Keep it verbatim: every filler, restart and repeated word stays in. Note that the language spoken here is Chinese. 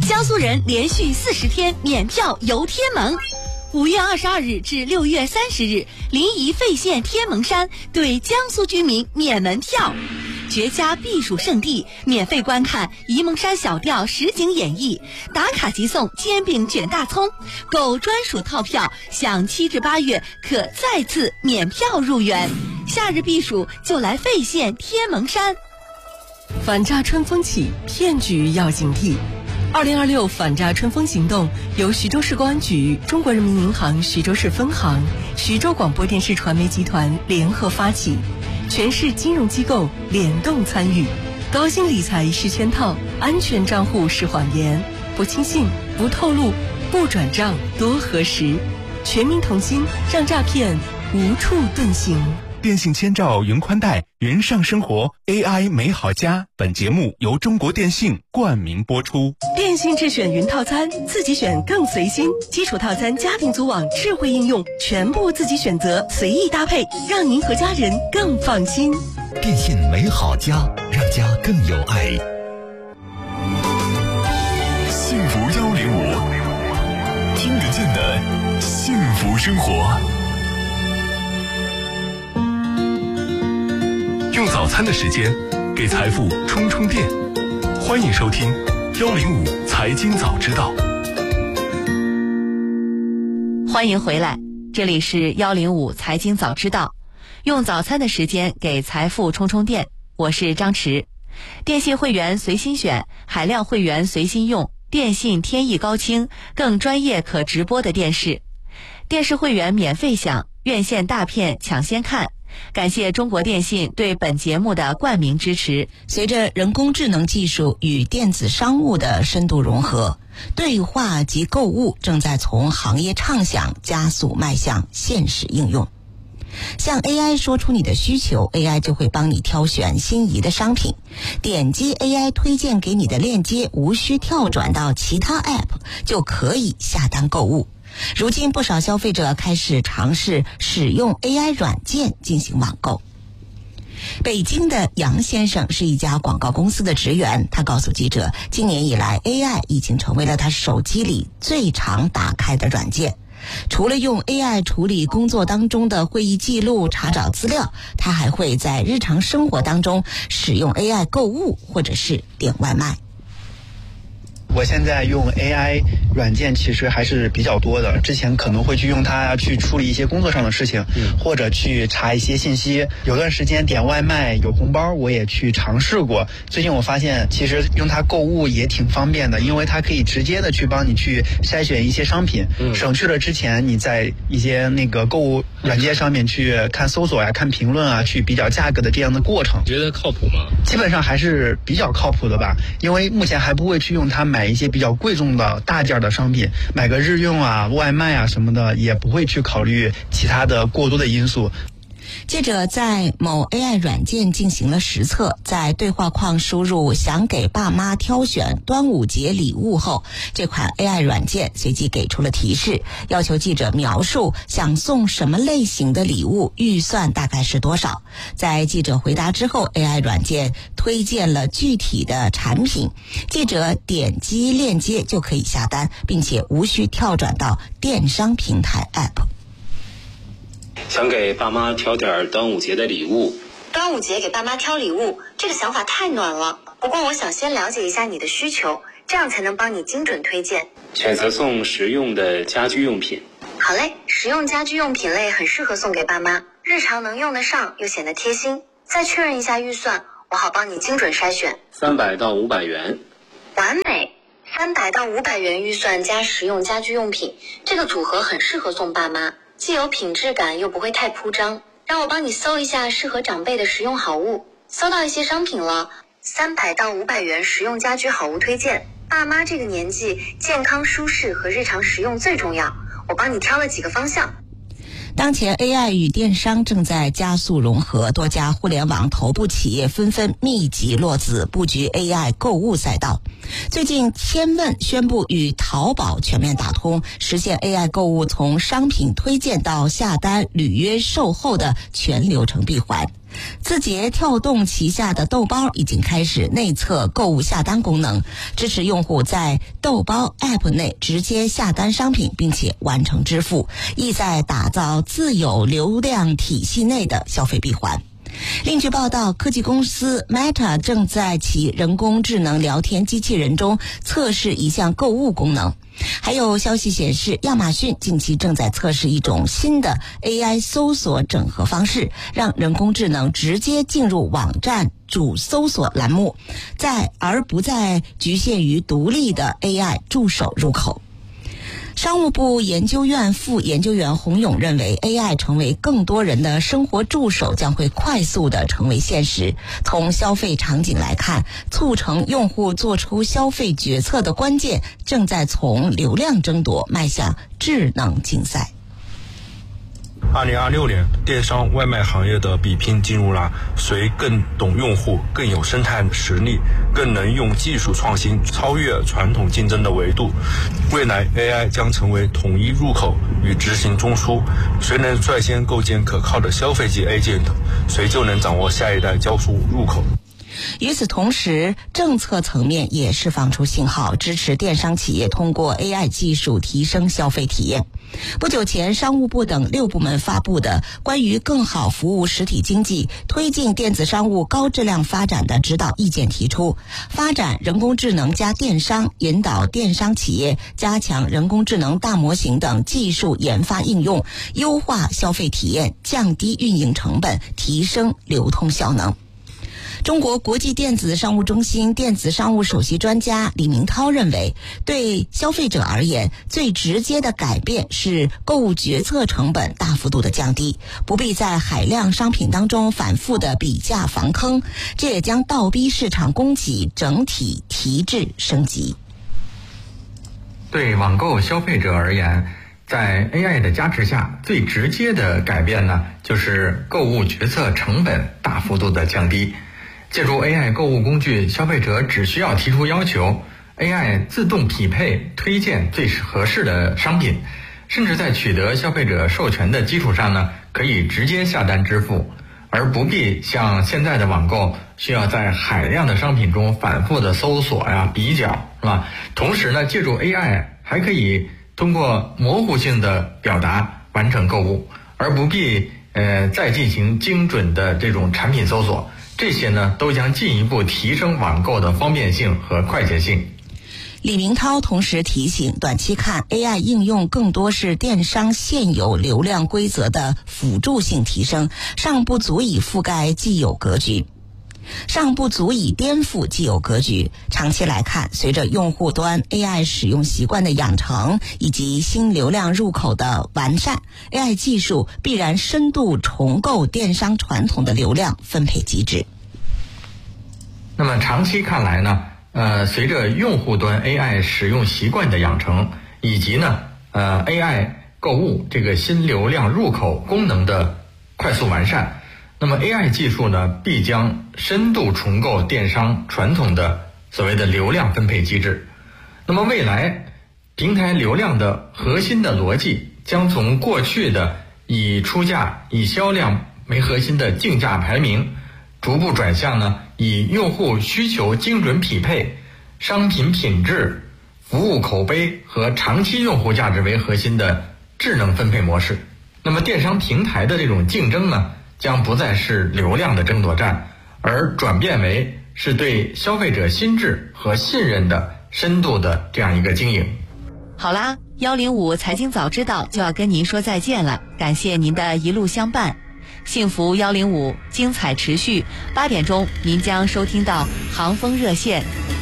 江苏人连续四十天免票游天门。五月二十二日至六月三十日，临沂费县天门山对江苏居民免门票。绝佳避暑胜地，免费观看沂蒙山小调实景演绎，打卡即送煎饼卷大葱，购专属套票享七至八月可再次免票入园。夏日避暑就来费县天门山。 反诈春风起，骗局要警惕。二零二六反诈春风行动由徐州市公安局、中国人民银行徐州市分行、徐州广播电视传媒集团联合发起，全市金融机构联动参与。高薪理财是圈套，安全账户是谎言，不轻信，不透露，不转账，多核实。全民同心，让诈骗无处遁形。 电信千兆云宽带，云上生活 A I 美好家。本节目由中国电信冠名播出。 电信智选云套餐，自己选更随心。基础套餐、家庭组网、智慧应用，全部自己选择，随意搭配，让您和家人更放心。 电信美好家，让家更有爱。 幸福幺零五，听得见的幸福生活。用早餐的时间给财富充充电，欢迎收听幺零五财经早知道。 欢迎回来，这里是幺零五财经早知道，用早餐的时间给财富充充电，我是张弛。电信会员随心选，海量会员随心用，电信天翼高清，更专业可直播的电视。电视会员免费享，院线大片抢先看。感谢中国电信对本节目的冠名支持。 随着人工智能技术与电子商务的深度融合，对话及购物正在从行业畅想加速迈向现实应用。向 A I 说出你的需求， A I 就会帮你挑选心仪的商品。点击 A I 推荐给你的链接，无需跳转到其他 App 就可以下单购物。如今不少消费者开始尝试使用 A I 软件进行网购。北京的杨先生是一家广告公司的职员，他告诉记者，今年以来 A I 已经成为了他手机里最常打开的软件。除了用 A I 处理工作当中的会议记录、查找资料，他还会在日常生活当中使用 A I 购物或者是点外卖。 我现在用 A I 软件其实还是比较多的，之前可能会去用它去处理一些工作上的事情，嗯、或者去查一些信息。有段时间点外卖有红包，我也去尝试过。最近我发现其实用它购物也挺方便的，因为它可以直接的去帮你去筛选一些商品，嗯、省去了之前你在一些那个购物软件上面去看搜索呀、看评论啊，去比较价格的这样的过程。 觉得靠谱吗？ 基本上还是比较靠谱的吧，因为目前还不会去用它买一些比较贵重的大件的商品，买个日用啊、外卖啊什么的，也不会去考虑其他的过多的因素。 记者在某 A I 软件进行了实测，在对话框输入想给爸妈挑选端午节礼物后，这款 A I 软件随即给出了提示，要求记者描述想送什么类型的礼物，预算大概是多少。在记者回答之后， A I 软件推荐了具体的产品，记者点击链接就可以下单，并且无需跳转到电商平台 App。 想给爸妈挑点端午节的礼物。 端午节给爸妈挑礼物，这个想法太暖了。不过我想先了解一下你的需求，这样才能帮你精准推荐。 选择送实用的家居用品。 好嘞，实用家居用品类很适合送给爸妈，日常能用得上又显得贴心。再确认一下预算，我好帮你精准筛选。 三百到五百元。 完美。三百到五百元预算加实用家居用品，这个组合很适合送爸妈。既有品质感又不会太铺张，让我帮你搜一下适合长辈的实用好物。搜到一些商品了，三百到五百元实用家居好物推荐。爸妈这个年纪，健康舒适和日常实用最重要，我帮你挑了几个方向。 当前 A I 与电商正在加速融合，多家互联网头部企业纷纷密集落子布局 A I 购物赛道。最近千问宣布与淘宝全面打通，实现 A I 购物从商品推荐到下单、履约、售后的全流程闭环。 字节跳动旗下的豆包已经开始内测购物下单功能，支持用户在豆包 App 内直接下单商品并且完成支付，意在打造自有流量体系内的消费闭环。另据报道，科技公司 Meta 正在其人工智能聊天机器人中测试一项购物功能。还有消息显示，亚马逊近期正在测试一种新的 A I 搜索整合方式，让人工智能直接进入网站主搜索栏目，在而不再局限于独立的 A I 助手入口。商务部研究院副研究员洪勇认为 ，A I 成为更多人的生活助手将会快速的成为现实。从消费场景来看，促成用户做出消费决策的关键正在从流量争夺迈向智能竞赛。 二零二六年，电商外卖行业的比拼进入了谁更懂用户、更有生态实力、更能用技术创新超越传统竞争的维度。未来 A I 将成为统一入口与执行中枢，谁能率先构建可靠的消费级 agent， 谁就能掌握下一代交付入口。 与此同时，政策层面也释放出信号，支持电商企业通过 A I 技术提升消费体验。不久前，商务部等六部门发布的关于更好服务实体经济、推进电子商务高质量发展的指导意见提出，发展人工智能加电商，引导电商企业加强人工智能大模型等技术研发应用，优化消费体验，降低运营成本，提升流通效能。中国国际电子商务中心电子商务首席专家李明涛认为，对消费者而言，最直接的改变是购物决策成本大幅度的降低，不必在海量商品当中反复的比价防坑，这也将倒逼市场供给整体提质升级。 对网购消费者而言，在 A I 的加持下，最直接的改变呢，就是购物决策成本大幅度的降低。借助 A I 购物工具，消费者只需要提出要求， A I 自动匹配推荐最合适的商品，甚至在取得消费者授权的基础上呢，可以直接下单支付，而不必像现在的网购需要在海量的商品中反复的搜索呀、比较，是吧？同时呢，借助 A I 还可以通过模糊性的表达完成购物，而不必呃再进行精准的这种产品搜索。这些呢，都将进一步提升网购的方便性和快捷性。 李明涛同时提醒，短期看 A I 应用更多是电商现有流量规则的辅助性提升，尚不足以覆盖既有格局。尚不足以颠覆既有格局。长期来看，随着用户端 A I 使用习惯的养成以及新流量入口的完善， A I 技术必然深度重构电商传统的流量分配机制。 那么长期看来呢，呃，随着用户端 A I 使用习惯的养成，以及呢，呃 A I 购物这个新流量入口功能的快速完善，那么 A I 技术呢，必将深度重构电商传统的所谓的流量分配机制。那么未来平台流量的核心的逻辑将从过去的以出价、以销量为核心的竞价排名，逐步转向呢以用户需求精准匹配、商品品质、服务口碑和长期用户价值为核心的智能分配模式。那么电商平台的这种竞争呢，将不再是流量的争夺战，而转变为是对消费者心智和信任的深度的这样一个经营。 好啦，幺零五财经早知道就要跟您说再见了，感谢您的一路相伴。幸福幺零五，精彩持续。八点钟，您将收听到航风热线。